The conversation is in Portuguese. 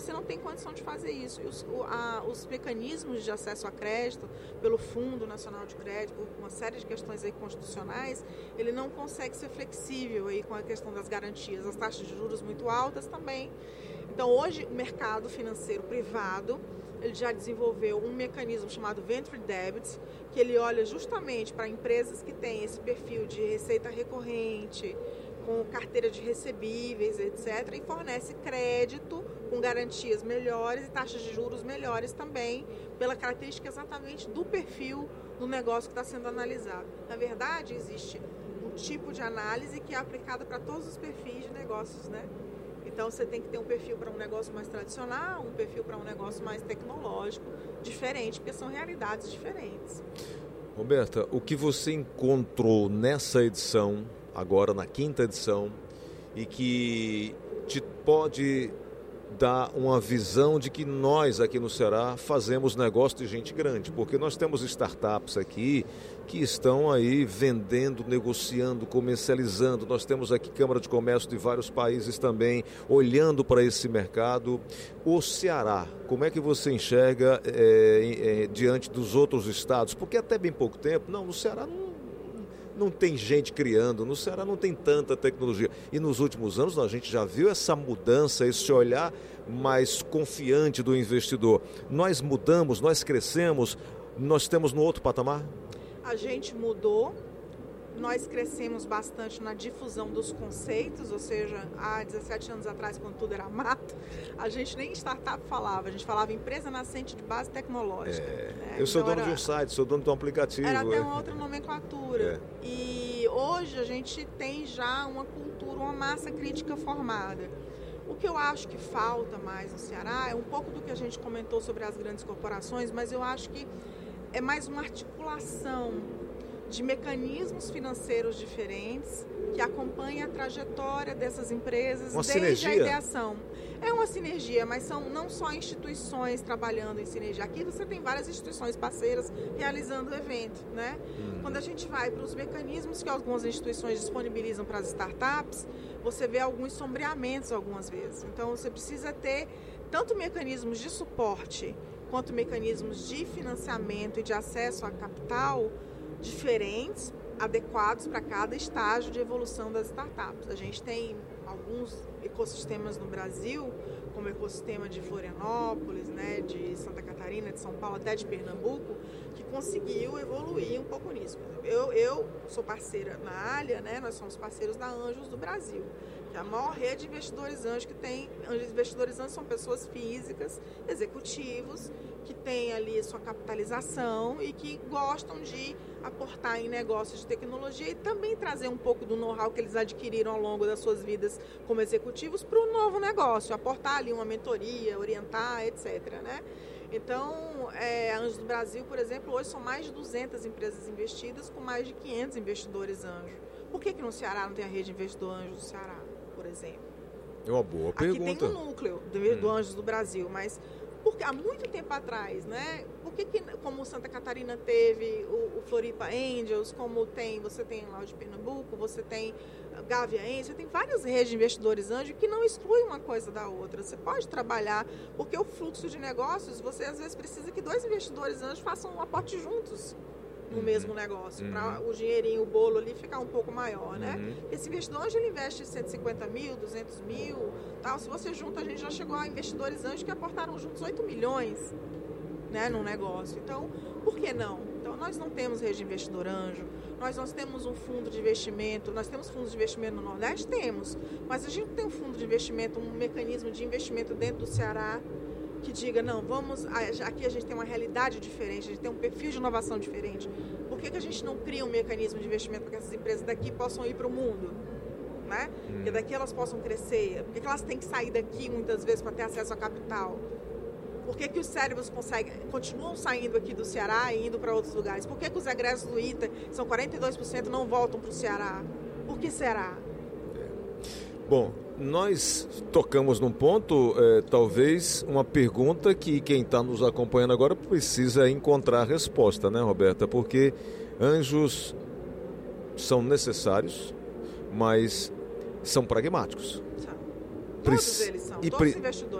você não tem condição de fazer isso. E os mecanismos de acesso a crédito, pelo Fundo Nacional de Crédito, por uma série de questões aí constitucionais, ele não consegue ser flexível aí com a questão das garantias. As taxas de juros muito altas também. Então, hoje, o mercado financeiro privado, ele já desenvolveu um mecanismo chamado Venture Debt, que ele olha justamente para empresas que têm esse perfil de receita recorrente, com carteira de recebíveis, etc., e fornece crédito com garantias melhores e taxas de juros melhores também, pela característica exatamente do perfil do negócio que está sendo analisado. Na verdade, existe um tipo de análise que é aplicada para todos os perfis de negócios, né? Então, você tem que ter um perfil para um negócio mais tradicional, um perfil para um negócio mais tecnológico, diferente, porque são realidades diferentes. Roberta, o que você encontrou nessa edição, agora na 5ª edição, e que te pode dar uma visão de que nós aqui no Ceará fazemos negócio de gente grande, porque nós temos startups aqui que estão aí vendendo, negociando, comercializando. Nós temos aqui Câmara de Comércio de vários países também olhando para esse mercado. O Ceará, como é que você enxerga diante dos outros estados? Porque até bem pouco tempo, no Ceará não tem gente criando, no Ceará não tem tanta tecnologia. E nos últimos anos a gente já viu essa mudança, esse olhar mais confiante do investidor. Nós mudamos, nós crescemos, nós temos no outro patamar? A gente mudou, nós crescemos bastante na difusão dos conceitos, ou seja, há 17 anos atrás, quando tudo era mato, a gente nem startup falava, a gente falava empresa nascente de base tecnológica. Né? Eu sou dono de um site, sou dono de um aplicativo. Era até uma outra nomenclatura. E hoje a gente tem já uma cultura, uma massa crítica formada. O que eu acho que falta mais no Ceará é um pouco do que a gente comentou sobre as grandes corporações, mas eu acho que é mais uma articulação de mecanismos financeiros diferentes que acompanha a trajetória dessas empresas desde a ideação. É uma sinergia, mas são não só instituições trabalhando em sinergia. Aqui você tem várias instituições parceiras realizando o evento, né? Quando a gente vai para os mecanismos que algumas instituições disponibilizam para as startups, você vê alguns sombreamentos algumas vezes. Então, você precisa ter tanto mecanismos de suporte quanto mecanismos de financiamento e de acesso a capital diferentes, adequados para cada estágio de evolução das startups. A gente tem alguns ecossistemas no Brasil, como o ecossistema de Florianópolis, né, de Santa Catarina, de São Paulo, até de Pernambuco, que conseguiu evoluir um pouco nisso. Eu sou parceira na Allia, né, nós somos parceiros da Anjos do Brasil, que é a maior rede de investidores anjos que tem. Investidores anjos são pessoas físicas, executivos, que têm ali sua capitalização e que gostam de aportar em negócios de tecnologia e também trazer um pouco do know-how que eles adquiriram ao longo das suas vidas como executivos para o novo negócio, aportar ali uma mentoria, orientar, etc., né? Então, a Anjos do Brasil, por exemplo, hoje são mais de 200 empresas investidas com mais de 500 investidores anjos. Por que no Ceará não tem a rede de investidor anjo do Ceará, por exemplo? É uma boa pergunta. Aqui tem um núcleo do Anjos do Brasil, mas porque há muito tempo atrás, né? Por que como Santa Catarina teve o Floripa Angels, como você tem lá o de Pernambuco, você tem Gávea Angels, você tem várias redes de investidores anjos que não excluem uma coisa da outra. Você pode trabalhar, porque o fluxo de negócios, você às vezes precisa que 2 investidores anjos façam um aporte juntos no mesmo negócio, para o dinheirinho, o bolo ali ficar um pouco maior, né? Esse investidor anjo, ele investe 150 mil, 200 mil, tal. Se você junta, a gente já chegou a investidores anjos que aportaram juntos 8 milhões, né, num negócio. Então, por que não? Então, nós não temos rede de investidor anjo, nós temos um fundo de investimento, nós temos fundos de investimento no Nordeste? Temos, mas a gente tem um fundo de investimento, um mecanismo de investimento dentro do Ceará, que diga, não, aqui a gente tem uma realidade diferente, a gente tem um perfil de inovação diferente. Por que a gente não cria um mecanismo de investimento para que essas empresas daqui possam ir para o mundo? Né? Porque daqui elas possam crescer. Por que elas têm que sair daqui muitas vezes para ter acesso a capital? Por que os cérebros continuam saindo aqui do Ceará e indo para outros lugares? Por que os egressos do ITA, que são 42%, não voltam para o Ceará? Por que será? Bom, nós tocamos num ponto, talvez uma pergunta que quem está nos acompanhando agora precisa encontrar a resposta, né, Roberta? Porque anjos são necessários, mas são pragmáticos. Todos eles são, todos os investidores.